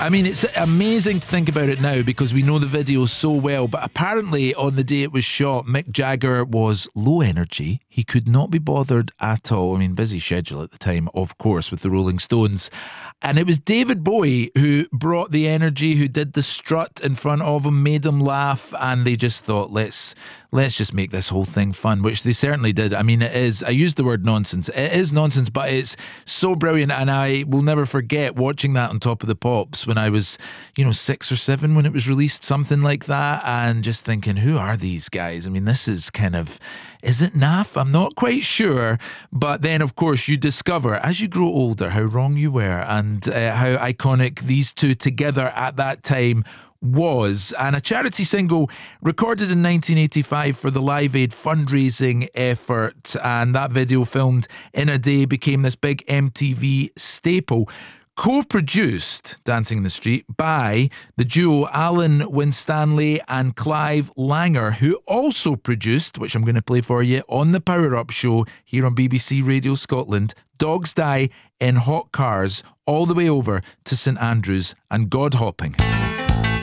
I mean, it's amazing to think about it now because we know the video so well, but apparently on the day it was shot, Mick Jagger was low energy. He could not be bothered at all. I mean, busy schedule at the time, of course, with the Rolling Stones. And it was David Bowie who brought the energy, who did the strut in front of him, made him laugh, and they just thought, let's just make this whole thing fun, which they certainly did. I mean, it is, I used the word nonsense. It is nonsense, but it's so brilliant, and I will never forget watching that on Top of the Pops when I was, 6 or 7 when it was released, something like that, and just thinking, who are these guys? I mean, this is kind of, is it naff? I'm not quite sure. But then, of course, you discover as you grow older how wrong you were and how iconic these two together at that time was. And a charity single recorded in 1985 for the Live Aid fundraising effort. And that video, filmed in a day, became this big MTV staple. Co-produced Dancing in the Street by the duo Alan Winstanley and Clive Langer, who also produced, which I'm going to play for you on the Power Up Show here on BBC Radio Scotland, Dogs Die in Hot Cars, all the way over to St Andrews and God Hopping.